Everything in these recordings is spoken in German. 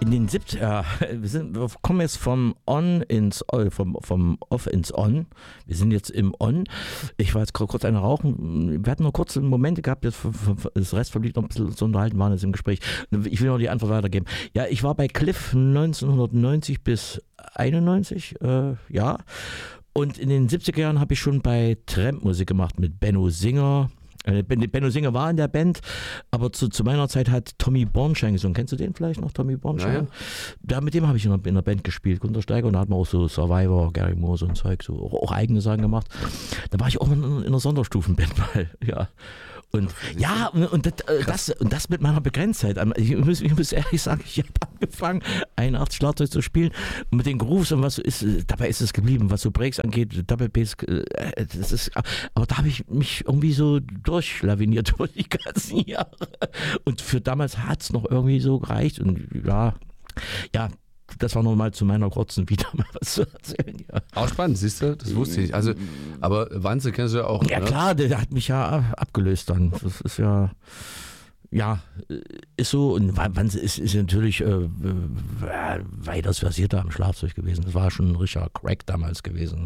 In den 70er, wir kommen jetzt vom vom Off ins On. Wir sind jetzt im On. Ich war jetzt kurz eine rauchen. Wir hatten nur kurze Momente gehabt, jetzt das Rest verblieb noch ein bisschen zu unterhalten, waren jetzt im Gespräch. Ich will noch die Antwort weitergeben. Ja, ich war bei Cliff 1990 bis 91, ja. Und in den 70er Jahren habe ich schon bei Tramp Musik gemacht mit Benno Singer. Benno Singer war in der Band, aber zu meiner Zeit hat Tommy Bornschein gesungen. Kennst du den vielleicht noch, Tommy Bornschein? Ja. Mit dem habe ich in der Band gespielt, Gunter Steiger, und da hat man auch so Survivor, Gary Moore, so ein Zeug, so auch eigene Sachen gemacht. Da war ich auch in einer Sonderstufenband mal, ja. Und ja, und das mit meiner Begrenztheit. Ich muss ehrlich sagen, ich habe angefangen, 81 Schlagzeug zu spielen und mit den Grooves und was so ist, dabei ist es geblieben, was so Breaks angeht, Double Bass, aber da habe ich mich irgendwie so durchlaviniert durch die ganzen Jahre. Und für damals hat es noch irgendwie so gereicht und ja, das war nochmal zu meiner kurzen Vita mal was zu erzählen. Ja. Auch spannend, siehst du? Das wusste ich nicht. Also, aber Wanze kennst du ja auch. Ja, ne? Klar, der hat mich ja abgelöst dann. Das ist ja, ist so. Und Wanze ist natürlich weitaus versierter am Schlagzeug gewesen. Das war schon ein richtiger Crack damals gewesen.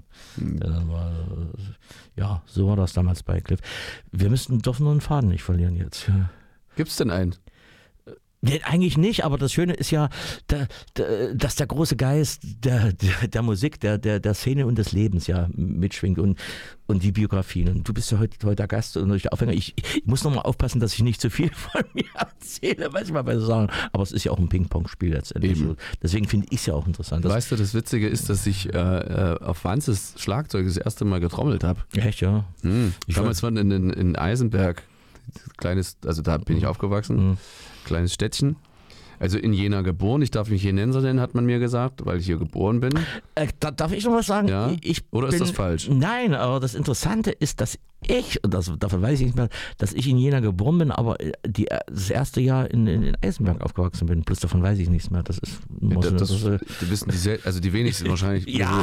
Ja, so war das damals bei Cliff. Wir dürfen nur einen Faden nicht verlieren jetzt. Ja. Gibt's denn einen? Nee, eigentlich nicht, aber das Schöne ist ja, dass der große Geist der Musik, der Szene und des Lebens ja mitschwingt und die Biografien. Und du bist ja heute der Gast und der Aufhänger. Ich muss nochmal aufpassen, dass ich nicht zu viel von mir erzähle, manchmal bei so Sachen. Aber es ist ja auch ein Ping-Pong-Spiel letztendlich. So. Deswegen finde ich es ja auch interessant. Weißt du, das Witzige ist, dass ich auf Wanzes Schlagzeug das erste Mal getrommelt habe. Echt, ja? Damals war in Eisenberg, kleines, also da bin ich aufgewachsen. Kleines Städtchen, also in Jena geboren. Ich darf mich Jenenser nennen, hat man mir gesagt, weil ich hier geboren bin. Darf ich noch was sagen? Ja? Oder ist das falsch? Nein, aber das Interessante ist, dass davon weiß ich nicht mehr, dass ich in Jena geboren bin, aber das erste Jahr in Eisenberg aufgewachsen bin. Plus davon weiß ich nichts mehr. Das ist das wissen die wenigsten wahrscheinlich. Ja.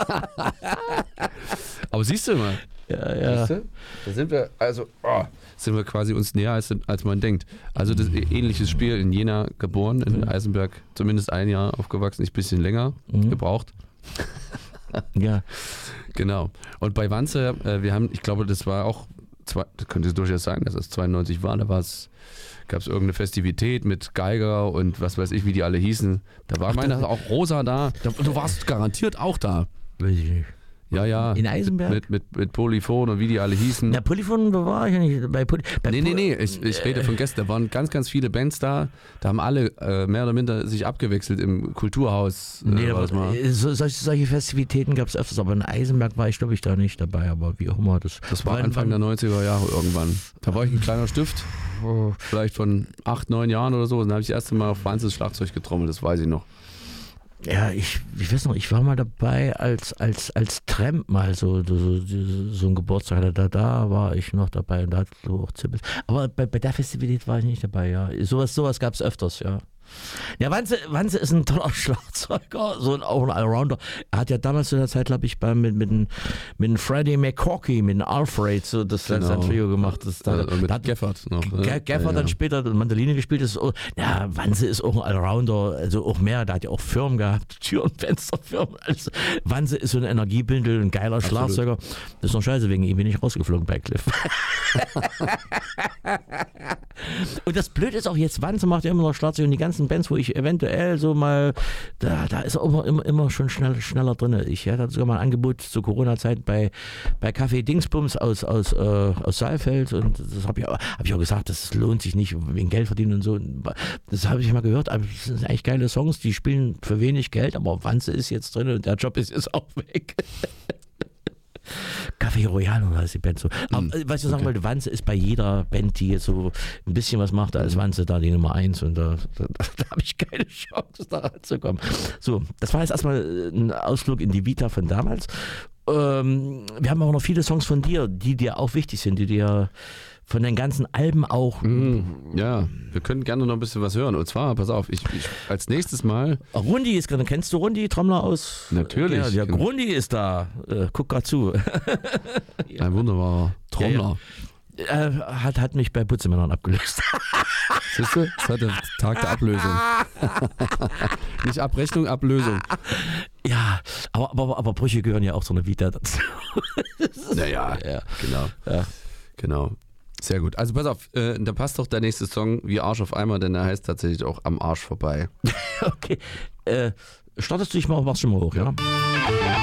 Aber siehst du mal. Ja. Siehst du? Da sind wir, sind wir quasi uns näher, als man denkt. Also das ähnliches Spiel in Jena geboren, in Eisenberg zumindest ein Jahr aufgewachsen, ich ein bisschen länger gebraucht. Ja. Genau. Und bei Wanze, ich glaube, das war auch, das könnte durchaus sein, dass es 92 war, gab es irgendeine Festivität mit Geiger und was weiß ich, wie die alle hießen. Da war auch Rosa da. Du warst garantiert auch da. Weiß ich nicht. Ja. In Eisenberg? Mit Polyphon und wie die alle hießen. Ja, Polyphon war ich ja nicht. Nee. Ich rede von gestern. Da waren ganz, ganz viele Bands da. Da haben alle mehr oder minder sich abgewechselt im Kulturhaus. Solche Festivitäten gab es öfters, aber in Eisenberg war ich, glaube ich, da nicht dabei. Aber wie auch immer. Das war Anfang der 90er Jahre irgendwann. Da war ich ein kleiner Stift. Vielleicht von 8, 9 Jahren oder so. Und dann habe ich das erste Mal auf Wanzes Schlagzeug getrommelt. Das weiß ich noch. Ja, ich weiß noch, ich war mal dabei als Tramp mal so ein Geburtstag hatte. Da war ich noch dabei und da hat so auch Zippel. Aber bei der Festivität war ich nicht dabei, ja. Sowas gab es öfters, ja. Ja, Wanze ist ein toller Schlagzeuger, auch ein Allrounder. Er hat ja damals zu der Zeit, glaube ich, mit Freddie McConkey, mit Alfred, so das sein Trio gemacht. Mit Geffert noch. Geffert dann später Mandoline gespielt. Wanze ist auch ein Allrounder, also auch mehr. Da hat ja auch Firmen gehabt, Tür- und Fensterfirmen. Also, Wanze ist so ein Energiebündel, ein geiler Schlagzeuger. Das ist noch scheiße, wegen ihm bin ich rausgeflogen bei Cliff. Und das Blöde ist auch jetzt, Wanze macht ja immer noch Schlagzeug und die ganzen Bands, wo ich eventuell so mal, da ist er immer schon schneller drin. Ich hatte sogar mal ein Angebot zur Corona-Zeit bei Café Dingsbums aus Saalfeld und das habe ich auch gesagt, das lohnt sich nicht wegen Geld verdienen und so. Das habe ich mal gehört, aber das sind eigentlich geile Songs, die spielen für wenig Geld, aber Wanze ist jetzt drin und der Job ist jetzt auch weg. Café Royal oder heißt die Band so. Aber was ich sagen wollte, Wanze ist bei jeder Band, die jetzt so ein bisschen was macht, da ist Wanze da die Nummer 1 und da habe ich keine Chance, da ranzukommen. So, das war jetzt erstmal ein Ausflug in die Vita von damals. Wir haben aber noch viele Songs von dir, die dir auch wichtig sind, die dir von den ganzen Alben auch. Ja, wir können gerne noch ein bisschen was hören. Und zwar, pass auf, ich als nächstes Mal. Rundi ist gerade, kennst du Rundi, Trommler aus? Natürlich. Ja, Rundi ist da. Guck gerade zu. Ein wunderbarer Trommler. Hat mich bei Butzemännern abgelöst. Siehst du? Das hat der Tag der Ablösung. Nicht Abrechnung, Ablösung. Ja, aber Brüche gehören ja auch so eine Vita dazu. Naja, Ja. genau. Ja. Genau. Sehr gut. Also pass auf, da passt doch der nächste Song wie Arsch auf Eimer, denn er heißt tatsächlich auch Am Arsch vorbei. Okay. Startest du dich mal, machst schon mal hoch, ja?